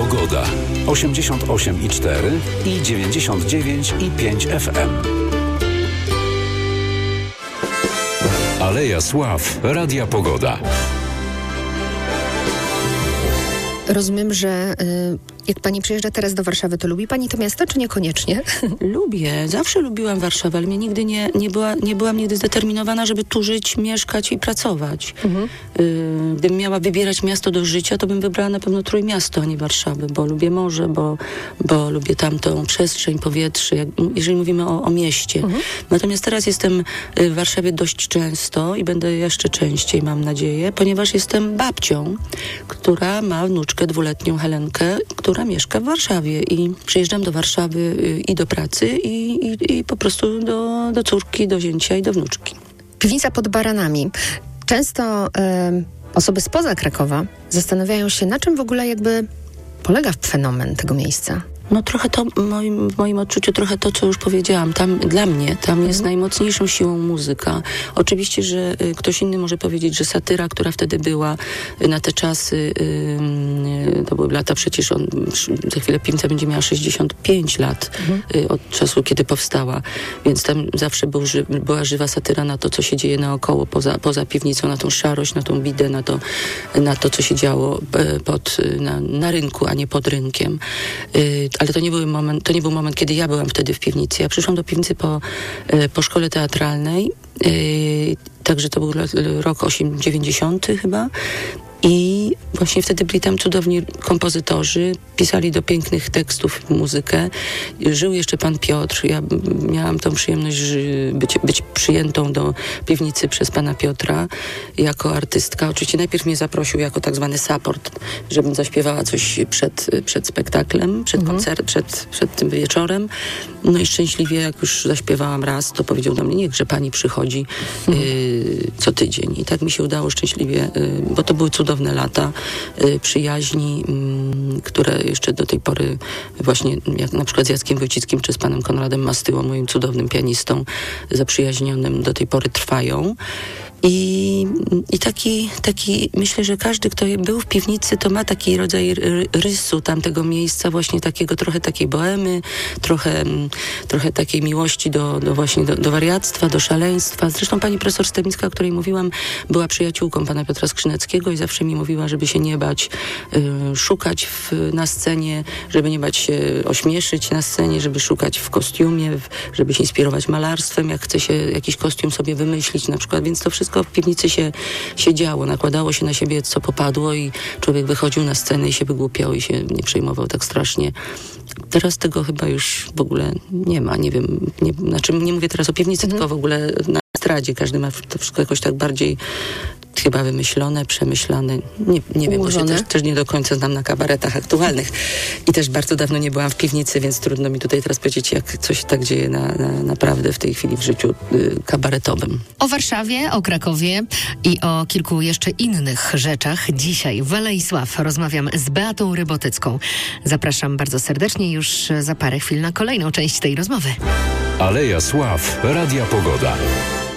Pogoda. 88,4 i 99,5 FM. Aleja Sław. Radia Pogoda. Rozumiem, że jak pani przyjeżdża teraz do Warszawy, to lubi pani to miasto, czy niekoniecznie? Lubię. Zawsze lubiłam Warszawę, ale mnie nigdy nie byłam nigdy zdeterminowana, żeby tu żyć, mieszkać i pracować. Gdybym miała wybierać miasto do życia, to bym wybrała na pewno Trójmiasto, a nie Warszawę, bo lubię morze, bo lubię tamtą przestrzeń, powietrze, jeżeli mówimy o mieście. Natomiast teraz jestem w Warszawie dość często i będę jeszcze częściej, mam nadzieję, ponieważ jestem babcią, która ma wnuczkę 2-letnią Helenkę, która mieszka w Warszawie i przyjeżdżam do Warszawy i do pracy i po prostu do córki, do zięcia i do wnuczki. Piwnica pod Baranami. Często osoby spoza Krakowa zastanawiają się, na czym w ogóle jakby polega fenomen tego miejsca. No trochę to, w moim odczuciu, trochę to, co już powiedziałam. Dla mnie jest najmocniejszą siłą muzyka. Oczywiście, że ktoś inny może powiedzieć, że satyra, która wtedy była na te czasy, to były lata, przecież za chwilę piwnica będzie miała 65 lat od czasu, kiedy powstała. Więc tam zawsze była żywa satyra na to, co się dzieje naokoło, poza piwnicą, na tą szarość, na tą bidę, na to, co się działo na rynku, a nie pod rynkiem. Ale to nie był moment, kiedy ja byłam wtedy w piwnicy. Ja przyszłam do piwnicy po szkole teatralnej, także to był rok 90 chyba. I właśnie wtedy byli tam cudowni kompozytorzy, pisali do pięknych tekstów muzykę. Żył jeszcze pan Piotr. Ja miałam tą przyjemność być przyjętą do piwnicy przez pana Piotra jako artystka. Oczywiście najpierw mnie zaprosił jako tak zwany support, żebym zaśpiewała coś przed spektaklem, przed koncertem, przed tym wieczorem. No i szczęśliwie, jak już zaśpiewałam raz, to powiedział do mnie, niechże pani przychodzi co tydzień. I tak mi się udało szczęśliwie, bo to były cudowne lata przyjaźni, które jeszcze do tej pory właśnie, jak na przykład z Jackiem Wójcickim czy z panem Konradem Mastyłą, moim cudownym pianistą zaprzyjaźnionym, do tej pory trwają. I taki, myślę, że każdy, kto był w piwnicy, to ma taki rodzaj rysu tamtego miejsca, właśnie takiego, trochę takiej bohemy, trochę takiej miłości do wariactwa, do szaleństwa. Zresztą pani profesor Stebnicka, o której mówiłam, była przyjaciółką pana Piotra Skrzyneckiego i zawsze mi mówiła, żeby się nie bać szukać na scenie, żeby nie bać się ośmieszyć na scenie, żeby szukać w kostiumie, żeby się inspirować malarstwem, jak chce się jakiś kostium sobie wymyślić na przykład, więc to wszystko w piwnicy się działo, nakładało się na siebie co popadło i człowiek wychodził na scenę i się wygłupiał i się nie przejmował tak strasznie. Teraz tego chyba już w ogóle nie ma, nie wiem, nie mówię teraz o piwnicy, tylko w ogóle na estradzie każdy ma to wszystko jakoś tak bardziej chyba wymyślone, przemyślane. Nie wiem, bo się też nie do końca znam na kabaretach aktualnych. I też bardzo dawno nie byłam w piwnicy, więc trudno mi tutaj teraz powiedzieć, jak coś tak dzieje naprawdę w tej chwili w życiu kabaretowym. O Warszawie, o Krakowie i o kilku jeszcze innych rzeczach dzisiaj w Alei Sław rozmawiam z Beatą Rybotycką. Zapraszam bardzo serdecznie już za parę chwil na kolejną część tej rozmowy. Aleja Sław. Radia Pogoda.